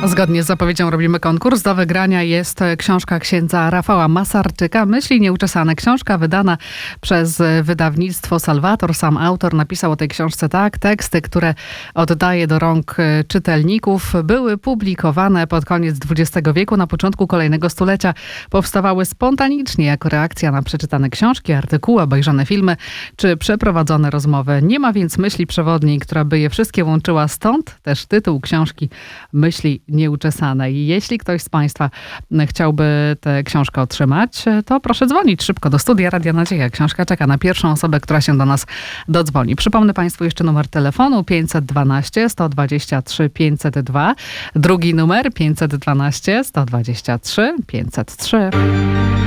Zgodnie z zapowiedzią robimy konkurs. Do wygrania jest książka księdza Rafała Masarczyka. Myśli nieuczesane. Książka wydana przez wydawnictwo Salvator. Sam autor napisał o tej książce tak. Teksty, które oddaje do rąk czytelników, były publikowane pod koniec XX wieku, na początku kolejnego stulecia. Powstawały spontanicznie jako reakcja na przeczytane książki, artykuły, obejrzane filmy czy przeprowadzone rozmowy. Nie ma więc myśli przewodniej, która by je wszystkie łączyła. Stąd też tytuł książki Myśli nieuczesane. I jeśli ktoś z Państwa chciałby tę książkę otrzymać, to proszę dzwonić szybko do studia Radia Nadzieja. Książka czeka na pierwszą osobę, która się do nas dodzwoni. Przypomnę Państwu jeszcze numer telefonu 512 123 502. Drugi numer 512 123 503.